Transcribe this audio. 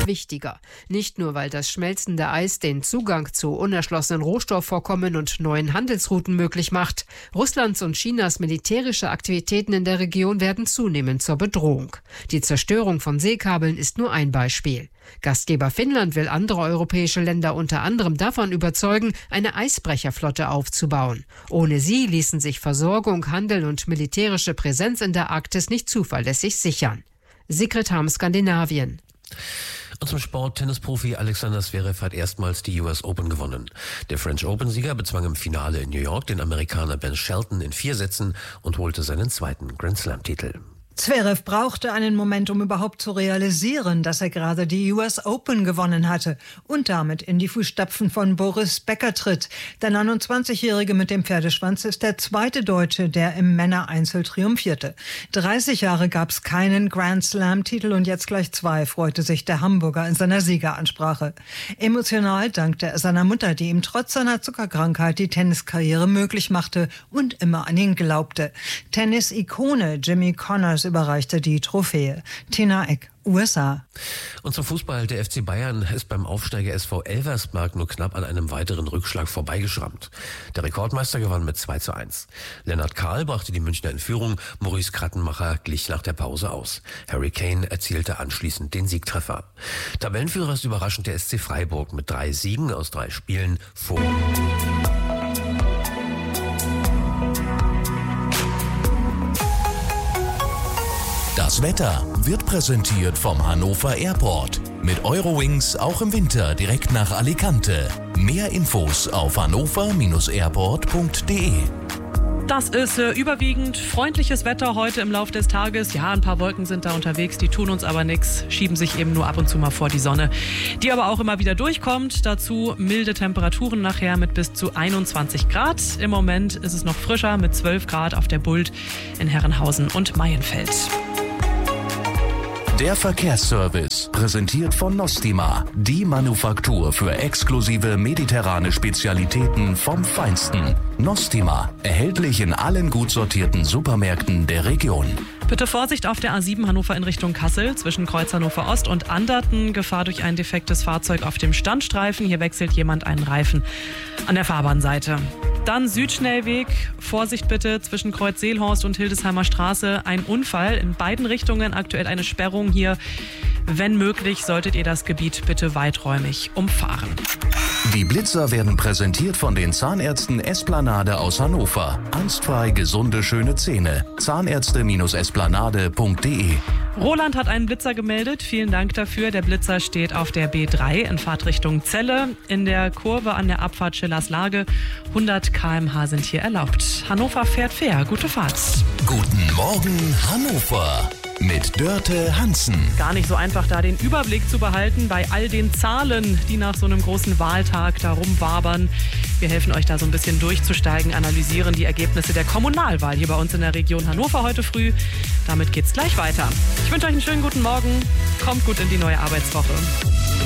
immer wichtiger. Nicht nur, weil das schmelzende Eis den Zugang zu unerschlossenen Rohstoffvorkommen und neuen Handelsrouten möglich macht. Russlands und Chinas militärische Aktivitäten in der Region werden zunehmend zur Bedrohung. Die Zerstörung von Seekabeln ist nur ein Beispiel. Gastgeber Finnland will andere europäische Länder unter anderem davon überzeugen, eine Eisbrecherflotte aufzubauen. Ohne sie ließen sich Versorgung, Handel und militärische Präsenz in der Arktis nicht zuverlässig sichern. Sigrid Harm, Skandinavien. Und zum Sport: Tennisprofi Alexander Zverev hat erstmals die US Open gewonnen. Der French Open-Sieger bezwang im Finale in New York den Amerikaner Ben Shelton in 4 Sätzen und holte seinen zweiten Grand-Slam-Titel. Zverev brauchte einen Moment, um überhaupt zu realisieren, dass er gerade die US Open gewonnen hatte und damit in die Fußstapfen von Boris Becker tritt. Der 29-Jährige mit dem Pferdeschwanz ist der zweite Deutsche, der im Männereinzel triumphierte. 30 Jahre gab es keinen Grand-Slam-Titel und jetzt gleich 2, freute sich der Hamburger in seiner Siegeransprache. Emotional dankte er seiner Mutter, die ihm trotz seiner Zuckerkrankheit die Tenniskarriere möglich machte und immer an ihn glaubte. Tennis-Ikone Jimmy Connors überreichte die Trophäe. Tina Eck, USA. Und zum Fußball: Der FC Bayern ist beim Aufsteiger SV Elversberg nur knapp an einem weiteren Rückschlag vorbeigeschrammt. Der Rekordmeister gewann mit 2:1. Lennart Kahl brachte die Münchner in Führung, Maurice Krattenmacher glich nach der Pause aus. Harry Kane erzielte anschließend den Siegtreffer. Tabellenführer ist überraschend der SC Freiburg mit 3 Siegen aus 3 Spielen vor. Das Wetter wird präsentiert vom Hannover Airport. Mit Eurowings auch im Winter direkt nach Alicante. Mehr Infos auf hannover-airport.de. Das ist überwiegend freundliches Wetter heute im Laufe des Tages. Ja, ein paar Wolken sind da unterwegs, die tun uns aber nichts, schieben sich eben nur ab und zu mal vor die Sonne, die aber auch immer wieder durchkommt. Dazu milde Temperaturen nachher mit bis zu 21 Grad. Im Moment ist es noch frischer mit 12 Grad auf der Bult in Herrenhausen und Maienfeld. Der Verkehrsservice, präsentiert von Nostima, die Manufaktur für exklusive mediterrane Spezialitäten vom Feinsten. Nostima, erhältlich in allen gut sortierten Supermärkten der Region. Bitte Vorsicht auf der A7 Hannover in Richtung Kassel zwischen Kreuz Hannover Ost und Anderten. Gefahr durch ein defektes Fahrzeug auf dem Standstreifen. Hier wechselt jemand einen Reifen an der Fahrbahnseite. Dann Südschnellweg. Vorsicht bitte zwischen Kreuz Seelhorst und Hildesheimer Straße. Ein Unfall in beiden Richtungen. Aktuell eine Sperrung hier. Wenn möglich, solltet ihr das Gebiet bitte weiträumig umfahren. Die Blitzer werden präsentiert von den Zahnärzten Esplanade aus Hannover. Angstfrei gesunde, schöne Zähne. Zahnärzte-esplanade.de. Roland hat einen Blitzer gemeldet. Vielen Dank dafür. Der Blitzer steht auf der B3 in Fahrtrichtung Celle. In der Kurve an der Abfahrt Schillers Lage. 100 km/h sind hier erlaubt. Hannover fährt fair. Gute Fahrt. Guten Morgen, Hannover. Mit Dörte Hansen. Gar nicht so einfach, da den Überblick zu behalten bei all den Zahlen, die nach so einem großen Wahltag da rumwabern. Wir helfen euch da so ein bisschen durchzusteigen, analysieren die Ergebnisse der Kommunalwahl hier bei uns in der Region Hannover heute früh. Damit geht's gleich weiter. Ich wünsche euch einen schönen guten Morgen. Kommt gut in die neue Arbeitswoche.